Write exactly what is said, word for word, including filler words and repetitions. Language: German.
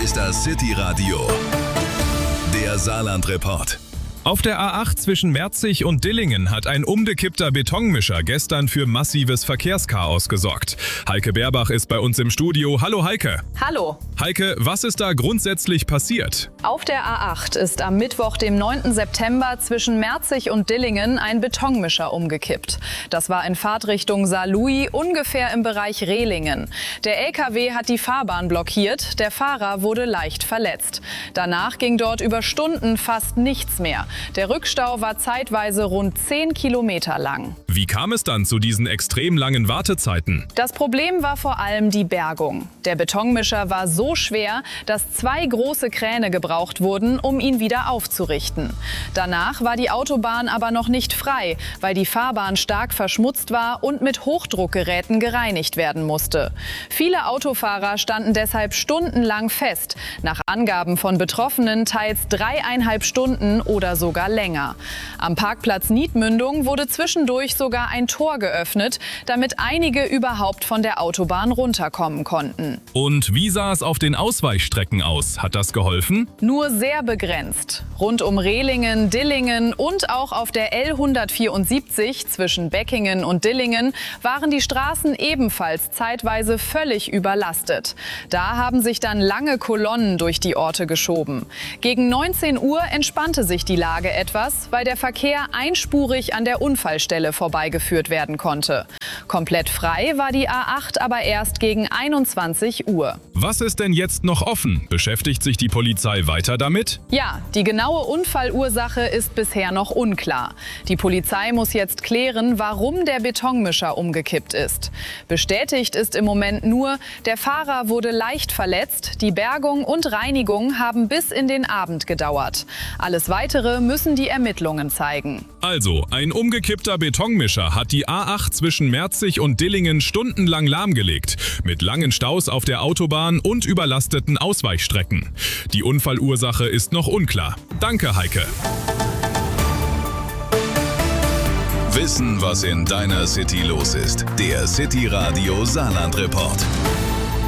ist das City Radio, der Saarland-Report. Auf der A acht zwischen Merzig und Dillingen hat ein umgekippter Betonmischer gestern für massives Verkehrschaos gesorgt. Heike Berbach ist bei uns im Studio. Hallo Heike. Hallo. Heike, was ist da grundsätzlich passiert? Auf der A acht ist am Mittwoch, dem neunten September, zwischen Merzig und Dillingen ein Betonmischer umgekippt. Das war in Fahrtrichtung Saarlouis, ungefähr im Bereich Rehlingen. Der L K W hat die Fahrbahn blockiert, der Fahrer wurde leicht verletzt. Danach ging dort über Stunden fast nichts mehr. Der Rückstau war zeitweise rund zehn Kilometer lang. Wie kam es dann zu diesen extrem langen Wartezeiten? Das Problem war vor allem die Bergung. Der Betonmischer war so schwer, dass zwei große Kräne gebraucht wurden, um ihn wieder aufzurichten. Danach war die Autobahn aber noch nicht frei, weil die Fahrbahn stark verschmutzt war und mit Hochdruckgeräten gereinigt werden musste. Viele Autofahrer standen deshalb stundenlang fest. Nach Angaben von Betroffenen teils dreieinhalb Stunden oder sogar länger. Am Parkplatz Niedmündung wurde zwischendurch sogar ein Tor geöffnet, damit einige überhaupt von der Autobahn runterkommen konnten. Und wie sah es auf den Ausweichstrecken aus? Hat das geholfen? Nur sehr begrenzt. Rund um Rehlingen, Dillingen und auch auf der L hundertvierundsiebzig zwischen Beckingen und Dillingen waren die Straßen ebenfalls zeitweise völlig überlastet. Da haben sich dann lange Kolonnen durch die Orte geschoben. Gegen neunzehn Uhr entspannte sich die Lage etwas, weil der Verkehr einspurig an der Unfallstelle vorbeigeführt werden konnte. Komplett frei war die A acht aber erst gegen einundzwanzig Uhr. Was ist denn jetzt noch offen? Beschäftigt sich die Polizei weiter damit? Ja, die genaue Unfallursache ist bisher noch unklar. Die Polizei muss jetzt klären, warum der Betonmischer umgekippt ist. Bestätigt ist im Moment nur, der Fahrer wurde leicht verletzt. Die Bergung und Reinigung haben bis in den Abend gedauert. Alles Weitere müssen die Ermittlungen zeigen. Also, ein umgekippter Betonmischer hat die A acht zwischen Merzig und Dillingen stundenlang lahmgelegt, mit langen Staus auf der Autobahn und überlasteten Ausweichstrecken. Die Unfallursache ist noch unklar. Danke, Heike. Wissen, was in deiner City los ist. Der City Radio Saarland-Report.